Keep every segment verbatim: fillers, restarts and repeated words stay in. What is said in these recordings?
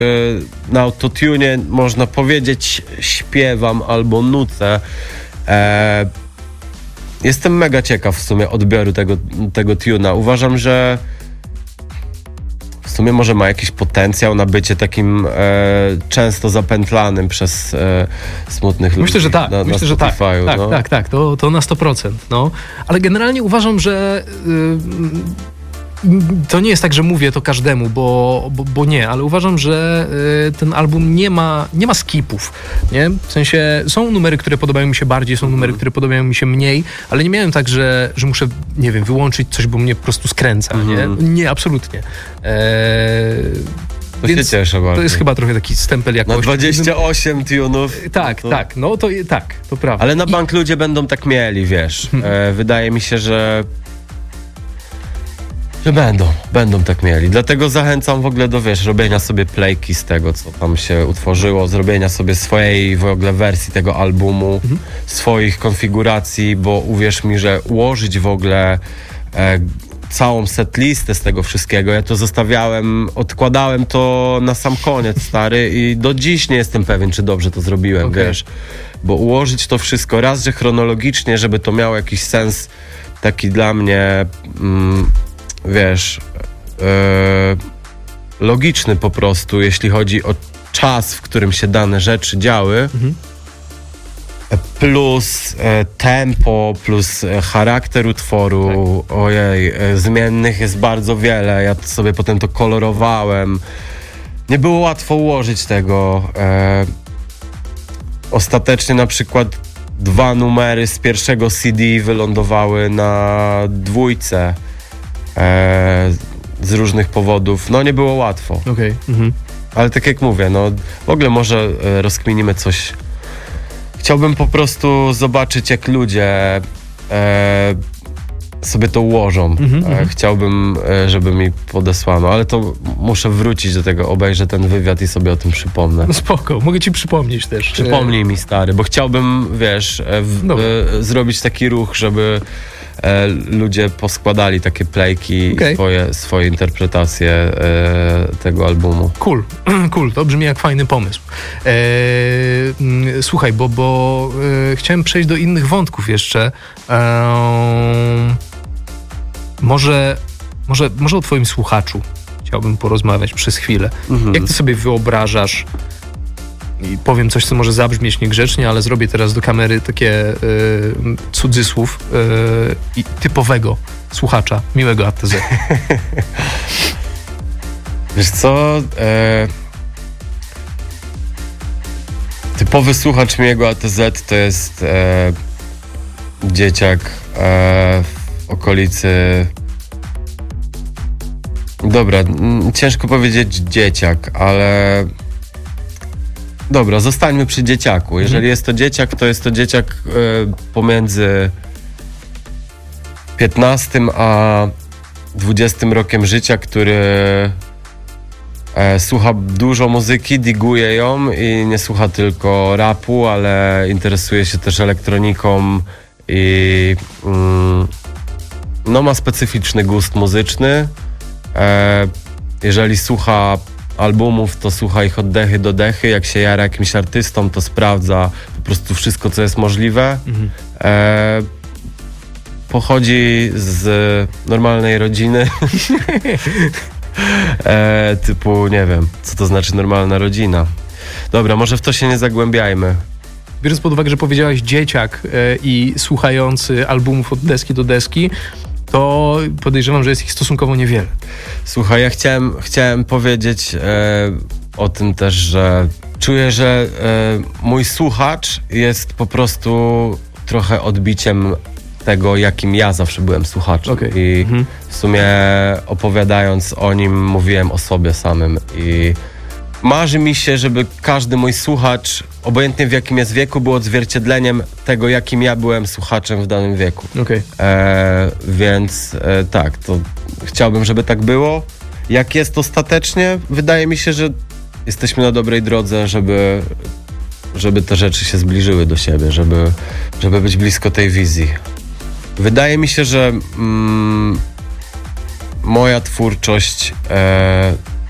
na autotune, można powiedzieć, śpiewam albo nucę. E, jestem mega ciekaw w sumie odbioru tego, tego tuna. Uważam, że w sumie może ma jakiś potencjał na bycie takim e, często zapętlanym przez e, smutnych ludzi. Myślę, że tak. Na, Myślę, na że tak. Tak, no. tak, tak. To, to na sto procent. No. Ale generalnie uważam, że yy, to nie jest tak, że mówię to każdemu, bo, bo, bo nie, ale uważam, że y, ten album nie ma, nie ma skipów, nie? W sensie są numery, które podobają mi się bardziej, są numery, które podobają mi się mniej, ale nie miałem tak, że, że muszę, nie wiem, wyłączyć coś, bo mnie po prostu skręca, Mhm. nie? Nie, absolutnie. Eee, To więc się cieszę bardzo. to jest chyba trochę taki stempel jakości. Na dwadzieścia osiem tunów. Tak, to... tak, no to tak, to prawda. Ale na bank ludzie będą tak mieli, wiesz. E, wydaje mi się, że że będą, będą tak mieli. Dlatego zachęcam w ogóle do, wiesz, robienia sobie playki z tego, co tam się utworzyło, zrobienia sobie swojej w ogóle wersji tego albumu, mhm. swoich konfiguracji, bo uwierz mi, że ułożyć w ogóle e, całą setlistę z tego wszystkiego, ja to zostawiałem, odkładałem to na sam koniec, stary, i do dziś nie jestem pewien, czy dobrze to zrobiłem, okay. wiesz. Bo ułożyć to wszystko raz, że chronologicznie, żeby to miało jakiś sens taki dla mnie... Mm, wiesz, yy, logiczny po prostu, jeśli chodzi o czas, w którym się dane rzeczy działy, mhm. plus e, tempo, plus e, charakter utworu, tak. ojej, e, zmiennych jest bardzo wiele, ja sobie potem to kolorowałem. Nie było łatwo ułożyć tego. E, ostatecznie na przykład dwa numery z pierwszego C D wylądowały na dwójce. E, z różnych powodów. No nie było łatwo. Okay. Mhm. Ale tak jak mówię, no w ogóle może e, rozkminimy coś. Chciałbym po prostu zobaczyć, jak ludzie e, sobie to ułożą. Mm-hmm. E, chciałbym, e, żeby mi podesłano, ale to muszę wrócić do tego, obejrzę ten wywiad i sobie o tym przypomnę. No spoko, mogę ci przypomnieć też. Przypomnij mi, stary, bo chciałbym, wiesz, e, w, e, zrobić taki ruch, żeby E, ludzie poskładali takie playki okay. i swoje, swoje interpretacje e, tego albumu. Cool, cool, to brzmi jak fajny pomysł. E, słuchaj, bo, bo e, chciałem przejść do innych wątków jeszcze. E, może, może, może o twoim słuchaczu chciałbym porozmawiać przez chwilę. Mhm. Jak ty sobie wyobrażasz, i powiem coś, co może zabrzmieć niegrzecznie, ale zrobię teraz do kamery takie y, cudzysłów y, i typowego słuchacza Miłego A T Z. Wiesz co? E, typowy słuchacz Miłego A T Z to jest e, dzieciak e, w okolicy... Dobra, m, ciężko powiedzieć dzieciak, ale... Dobra, zostańmy przy dzieciaku. Jeżeli mhm. jest to dzieciak, to jest to dzieciak y, pomiędzy piętnastym a dwudziestym rokiem życia, który e, słucha dużo muzyki, diguje ją i nie słucha tylko rapu, ale interesuje się też elektroniką i mm, no, ma specyficzny gust muzyczny. E, jeżeli słucha albumów, to słucha ich od dechy do dechy. Jak się jara jakimś artystą, to sprawdza po prostu wszystko, co jest możliwe. Mhm. E, pochodzi z normalnej rodziny. e, typu, nie wiem, co to znaczy normalna rodzina. Dobra, może w to się nie zagłębiajmy. Biorąc pod uwagę, że powiedziałeś dzieciak e, i słuchający albumów od deski do deski, to podejrzewam, że jest ich stosunkowo niewiele. Słuchaj, ja chciałem, chciałem powiedzieć e, o tym też, że czuję, że e, mój słuchacz jest po prostu trochę odbiciem tego, jakim ja zawsze byłem słuchaczem. Okay. I mhm. w sumie opowiadając o nim, mówiłem o sobie samym. I marzy mi się, żeby każdy mój słuchacz, obojętnie w jakim jest wieku, był odzwierciedleniem tego, jakim ja byłem słuchaczem w danym wieku. Okay. E, więc e, tak, to chciałbym, żeby tak było. Jak jest ostatecznie, wydaje mi się, że jesteśmy na dobrej drodze, żeby, żeby te rzeczy się zbliżyły do siebie, żeby, żeby być blisko tej wizji. Wydaje mi się, że mm, moja twórczość e,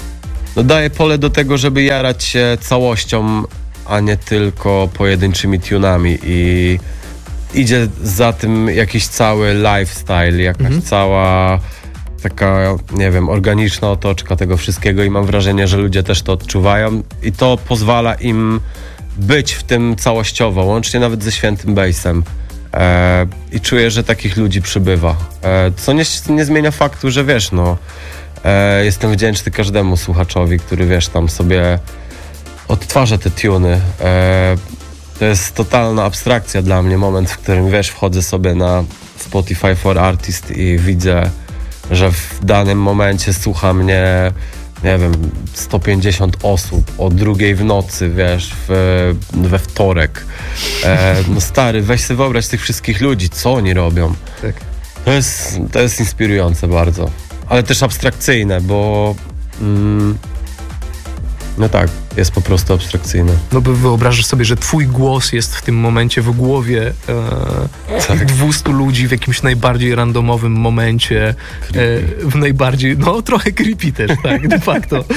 no daje pole do tego, żeby jarać się całością, a nie tylko pojedynczymi tunami i idzie za tym jakiś cały lifestyle, jakaś mhm. cała taka, nie wiem, organiczna otoczka tego wszystkiego i mam wrażenie, że ludzie też to odczuwają i to pozwala im być w tym całościowo, łącznie nawet ze świętym bassem. E, I czuję, że takich ludzi przybywa. E, co nie, nie zmienia faktu, że wiesz, no e, jestem wdzięczny każdemu słuchaczowi, który wiesz, tam sobie odtwarza te tuny. E, to jest totalna abstrakcja dla mnie, moment, w którym wiesz, wchodzę sobie na Spotify for Artists i widzę, że w danym momencie słucha mnie, nie wiem, sto pięćdziesiąt osób o drugiej w nocy, wiesz, w, we wtorek. E, no stary, weź sobie wyobraź tych wszystkich ludzi, co oni robią. Tak. To jest, to jest inspirujące bardzo, ale też abstrakcyjne, bo mm, no tak, jest po prostu abstrakcyjne. No bo wyobrażasz sobie, że twój głos jest w tym momencie w głowie e, tak. dwustu ludzi w jakimś najbardziej randomowym momencie, e, w najbardziej, no trochę creepy też, tak, de facto. e,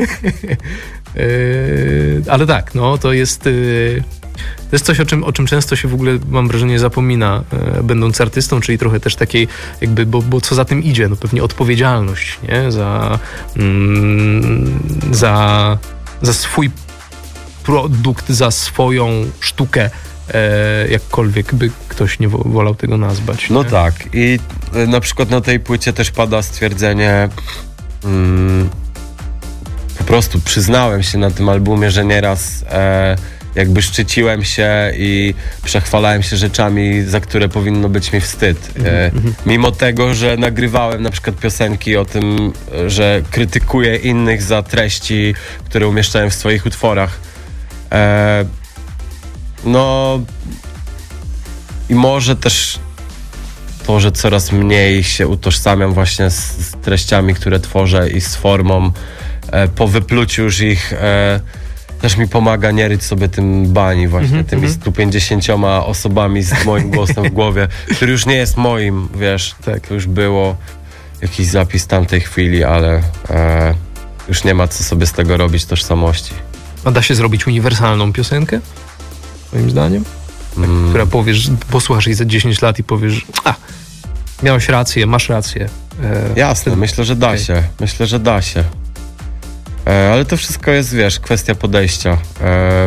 ale tak, no to jest... E, To jest coś, o czym, o czym często się w ogóle, mam wrażenie, zapomina, e, będąc artystą, czyli trochę też takiej jakby, bo, bo co za tym idzie? No pewnie odpowiedzialność, nie? Za, mm, za, za swój produkt, za swoją sztukę, e, jakkolwiek by ktoś nie wolał tego nazwać. No nie? tak. I y, na przykład na tej płycie też pada stwierdzenie, mm, po prostu przyznałem się na tym albumie, że nieraz e, jakby szczyciłem się i przechwalałem się rzeczami, za które powinno być mi wstyd. E, mm-hmm. Mimo tego, że nagrywałem na przykład piosenki o tym, że krytykuję innych za treści, które umieszczałem w swoich utworach. E, no i może też to, że coraz mniej się utożsamiam właśnie z, z treściami, które tworzę i z formą, e, po wypluciu już ich e, też mi pomaga nie ryć sobie tym bani właśnie, mm-hmm, tymi stu pięćdziesięcioma osobami z moim głosem w głowie, który już nie jest moim, wiesz, tak, to już było jakiś zapis tamtej chwili, ale e, już nie ma co sobie z tego robić tożsamości. A da się zrobić uniwersalną piosenkę? Moim zdaniem? Tak, mm. Która powiesz, posłuchasz jej za dziesięć lat i powiesz, a, miałeś rację, masz rację. E, Jasne, ten... myślę, że da okay. się. Myślę, że da się. E, ale to wszystko jest, wiesz, kwestia podejścia. E,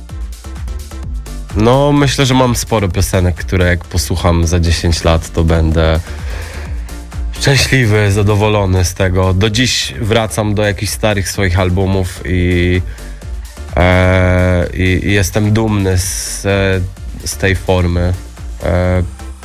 no, myślę, że mam sporo piosenek, które jak posłucham za dziesięć lat, to będę szczęśliwy, zadowolony z tego. Do dziś wracam do jakichś starych swoich albumów i, e, i, i jestem dumny z, z tej formy. E,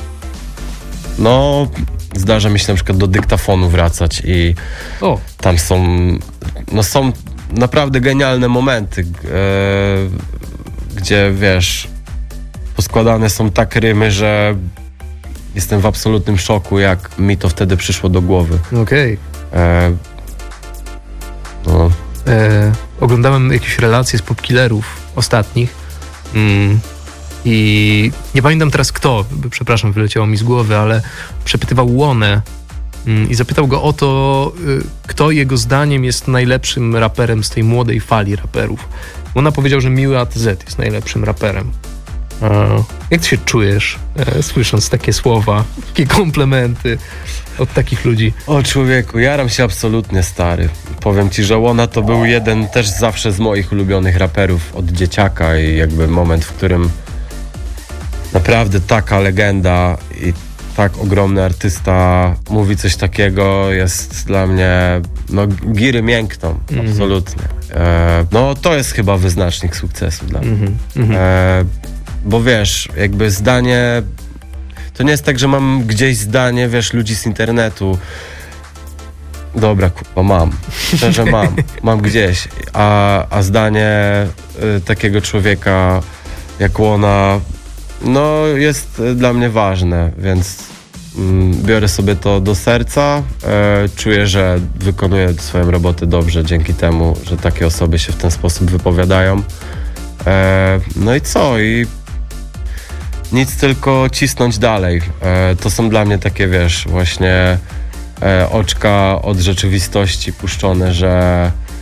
no, zdarza mi się na przykład do dyktafonu wracać i o. tam są, no są naprawdę genialne momenty, e, gdzie wiesz, poskładane są tak rymy, że jestem w absolutnym szoku, jak mi to wtedy przyszło do głowy. Okej. Okay. E, no. e, oglądałem jakieś relacje z popkillerów ostatnich mm, i nie pamiętam teraz kto, przepraszam, wyleciało mi z głowy, ale przepytywał Łonę mm, i zapytał go o to, y, kto jego zdaniem jest najlepszym raperem z tej młodej fali raperów. Łona powiedział, że Miły A T Z jest najlepszym raperem. A jak ty się czujesz, e, słysząc takie słowa, takie komplementy od takich ludzi? O człowieku, jaram się absolutnie, stary. Powiem ci, że Łona to był jeden też zawsze z moich ulubionych raperów od dzieciaka i jakby moment, w którym naprawdę taka legenda i tak ogromny artysta mówi coś takiego, jest dla mnie, no, giry miękną, mm-hmm. absolutnie. E, no to jest chyba wyznacznik sukcesu dla mnie. Mm-hmm. E, Bo wiesz, jakby zdanie, to nie jest tak, że mam gdzieś zdanie, wiesz, ludzi z internetu. Dobra, kurwa, mam. Szczerze mam. Mam gdzieś. A, a zdanie y, takiego człowieka jak Łona, no jest y, dla mnie ważne, więc y, biorę sobie to do serca. Y, czuję, że wykonuję swoją robotę dobrze dzięki temu, że takie osoby się w ten sposób wypowiadają. Y, no i co? I nic, tylko cisnąć dalej. E, to są dla mnie takie, wiesz, właśnie e, oczka od rzeczywistości puszczone, że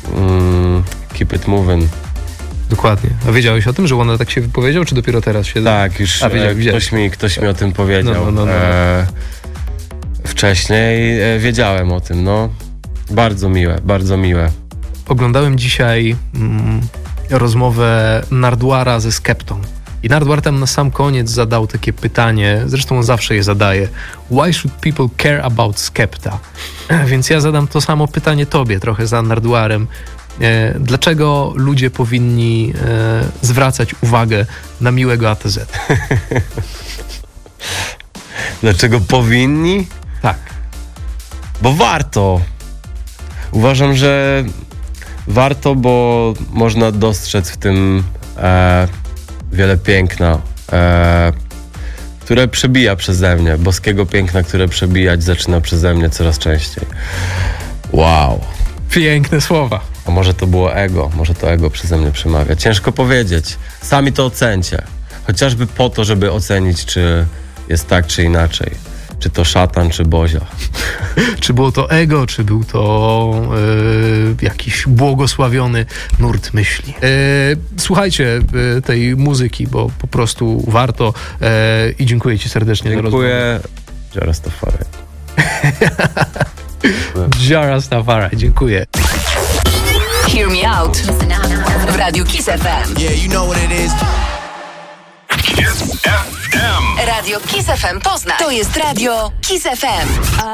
mm, keep it moving. Dokładnie. A wiedziałeś o tym, że Łona tak się wypowiedział, czy dopiero teraz się... Tak, już A, wiedział, e, ktoś, mi, ktoś mi o tym powiedział. No, no, no, no. E, wcześniej e, wiedziałem o tym, no. Bardzo miłe, bardzo miłe. Oglądałem dzisiaj mm, rozmowę Nardwuara ze Skeptą. I Nardwuar tam na sam koniec zadał takie pytanie, zresztą on zawsze je zadaje. Why should people care about Skepta? Więc ja zadam to samo pytanie tobie, trochę za Nardwuarem. E, dlaczego ludzie powinni e, zwracać uwagę na miłego A T Z? Dlaczego powinni? Tak. Bo warto. Uważam, że warto, bo można dostrzec w tym e, wiele piękna, e, które przebija przeze mnie. Boskiego piękna, które przebijać zaczyna przeze mnie coraz częściej. Wow. Piękne słowa. A może to było ego, może to ego przeze mnie przemawia. Ciężko powiedzieć. Sami to ocencie. Chociażby po to, żeby ocenić, czy jest tak, czy inaczej. Czy to szatan, czy Bozia. Czy było to ego, czy był to e, jakiś błogosławiony nurt myśli. E, słuchajcie e, tej muzyki, bo po prostu warto e, i dziękuję ci serdecznie za rozmowę. Dziękuję. Jah Rastafari. Jah Rastafari, dziękuję. Hear me out w Radiu Kiss F M. Yeah, you know what it is. Radio Kiss F M Poznań. To jest Radio Kiss F M.